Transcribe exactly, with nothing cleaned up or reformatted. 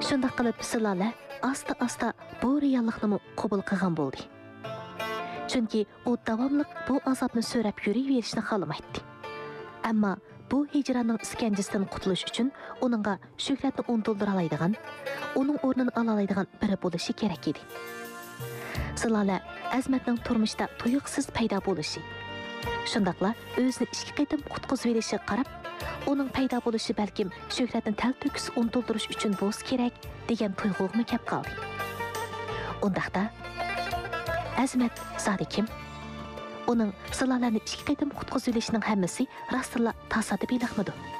Shunda qilib Silala asta-asta bu reallikni qabul qilgan bo'ldi. Chunki u davomli bu azobni so'rab yuraverishni xohlamaydi. Ammo bu hijraning iskanjasidan qutulish uchun uningga Shuhratni unuldira oladigan, uning o'rnini ola oladigan biri bo'lishi kerak edi. Silala Azmatning turmushda tuyuqsiz paydo bo'lishi, shundaqla o'zini ikki qitim qutqizib verishi qarab, uning paydo bo'lishi balkim Shuhratni talto'kis unuldirish uchun bo'lsa kerak degan tuyg'uga kelib qoldi. Undaqda Azmat zodi kim? Uning Silalani ikki qitim qutqizib verishining hammasi rostla tasodif emasmidi?